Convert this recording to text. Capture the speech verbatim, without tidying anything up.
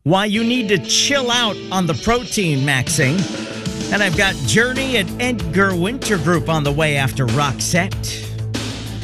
why you need to chill out on the protein maxing. And I've got Journey and Edgar Winter Group on the way after Roxette.